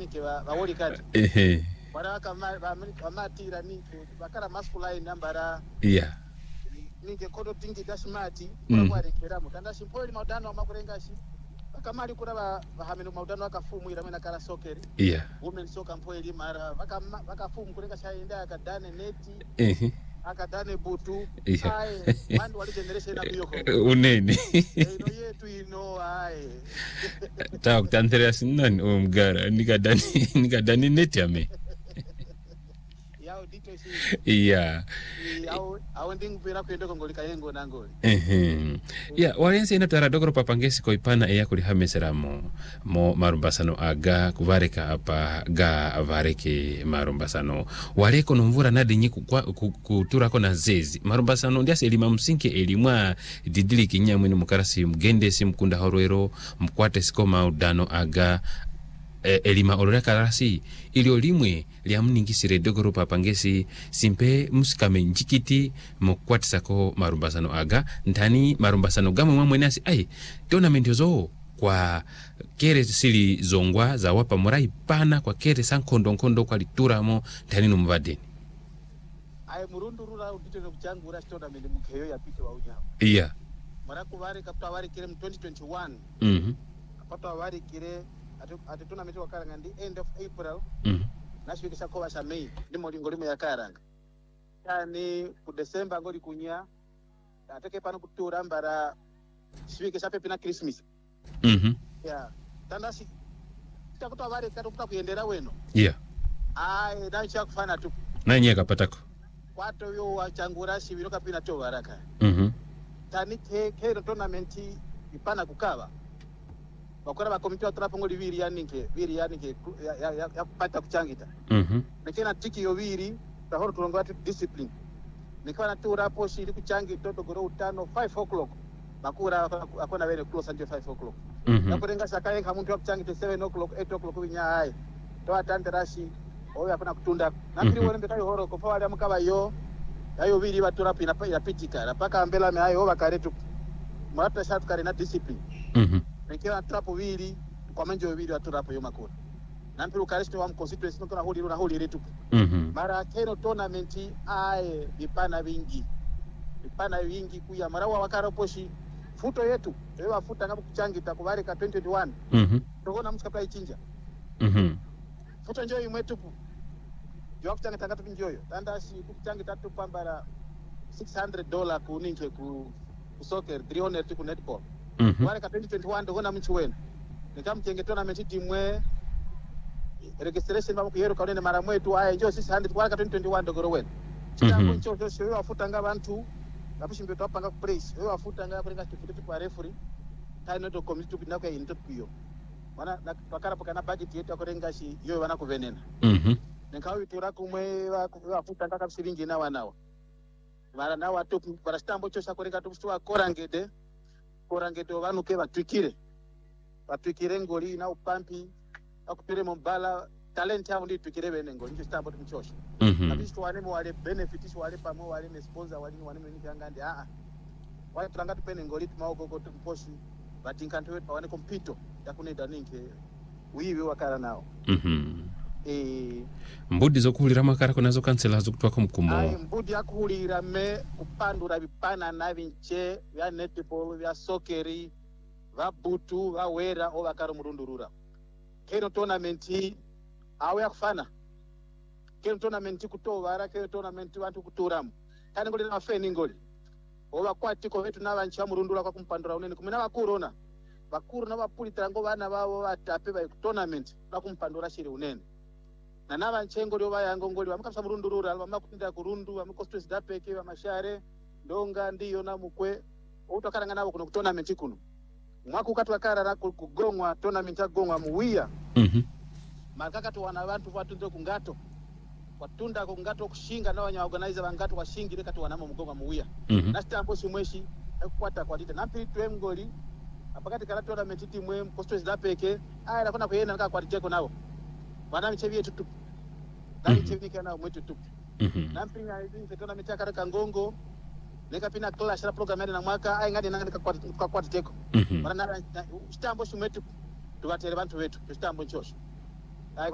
nike baoli kati wala bamatira nike bakala masculine nambara nike kodo tingi dashmati kwa rekera mutanda simpoli maudano makurengashi bakamali kura bahameno maudano akafumu ira mwena kala sokeri women soccer mpoli mara bakafumu kurenga shainda akadane neti akadane butu ai mandi wali generation abiyoko unene ino yetu ino ai ta kutantere asinan omgara nikadani neti ame yao dito shi au ndingu pira kwenda kongolika yengo nangoli walense ina tara dogoro papangesi ko ipana eya kuli hamesera mo marumbasano aga kuvareka apa ga vareke marumbasano waleko nomvura nadinyi kutura ko na zezi marumbasano ndiase elima msinke elimwa didili kinyamwe mukarasi mgende simkunda horwero mkwate sikoma udano aga elima oloreka rasi ilio limwe liamningisire dogoro papangesi simpe musikame njikiti mokwatisako marumbasano aga ntani marumbasano gamwe mwamwe nasi tournament zo kwa kere sili zongwa za wapa morai pana kwa kere sankondo kwa lituramo ntani numvadeni murundurura udito no kuchangura tournament mukheyo yapite wa unyama mara kuvari kapta vari kire mu 2021 kapta vari kire ati tournament wakaranga ndi end of April nasvikisa ko basa May ndimo lingolimo yakaranga yani ku December ngoli kunya ateke pano kutura mbara svikisa pepe na Christmas tandasi takuta vari katokuta kuendera weno nacha kufana tu nanye akapatako kwato yo wachangura shiviro kapina to varaka tani ke tournament ipana kukava bakora ba komite atrapo ngoli viri yanike ya kupata kuchangita nekena tiki yo viri tahoro tulongo ati discipline nikwana tura po shiri kuchangita togoro utano 5 o'clock bakura akona vene close until 5 o'clock nakurenga sakaye kamuntu wa kuchangita 7 o'clock 8 o'clock winya hai to atande rashi oya akona kutunda nakiri wone mbeka horo ko fawali amukaba yo ayo viri batura pina pitika napaka ambela me ayo bakaretu mata shatu kare na discipline nekera trapo viri kwa manjo viri aturapo yo makura nampiru karisto wa constituency nokona holi retu mara kero tournament vipana vingi kuya mara wa wakara poshi futo yetu wewe wafuta ngapo kuchangita kuvareka 2021 tokona msikapa ichinja futo njoo imwetu jo kuchangita ngatu njoyo tandashi kuchangita tu pambara $600 kuninke ku soccer 300 ku netball wale ka 2021 ndona mchi wenu nikamchenge tournament timwe registration bamu kuyero kaone mara mwetu njoo 600 wale ka 2021 ndogoro wenu chitango ncho sio wafuta nga bantu bapushimbe topanga ku praise wewe wafuta nga kurenga kifuti kwa referee taino to committee pinako into kuyo wana bakara pakana budget yetu akurenga shi yo wana kuvenena nikawi tura kumwe wafuta nga kapsiringi na wanawa mara na watu para stambo cho shakurenga tupswa korangede vanuke vatwikire ngoli na upampi akupire mbala talent yao ndi twikire bene ngoli nje stambo tumchosha abistu wale wale benefits wale pamo wale ne sponsor wale wale mwenye kangande wale tulanga tupene ngoli tumaogogo tumposhi batinkanto wetu wane kompito yakuneda ninke wiwe wakara nao mbudi zokuhulira makara kunazo kansela zokutwako mkumo mbudi yakuhulira me kupandura vipana na vinche vya netball vya sokeri va butu va wera o vakaro murundurura keno tournament awe yakufana keno tournament kutovara keno tournament vantu kuturamu kana ngoli na feni ngoli o vakwati ko vetu na vancha murundura kwa kumpandura unene kumena vakurona vakuru na vapulitira ngo vana vavo vatape va tournament na kumpandura shiri unene na vanchengo lyo vayango ngoli vamukapsa murundurura vamakutindira kurundu vamukostress dapeke vamashare ndonga ndiyo na mukwe utokaranga navo kuno tournament kuno mwaka ukati wakara kugongwa tournament agongwa muwiya makakati wana vantu vatunze kungato watunda kungato kushinga na wanya organizer vangato washingire kati wanamo mugongwa muwiya na stambo shimweshi ekukwata kwa dite nampi twemgoli apakati kala tournament timwe kostress dapeke nakona kuyena nakakwatiteko navo vana michevi yetu tupu na michevi kana mwetu tupu nampi hizi tournament akareka ngongo nekapina clash la program yana mwaka ngadi nanga kakwatiteko mana stambo shimwetu tuvatere vantu vetu stambo nchosho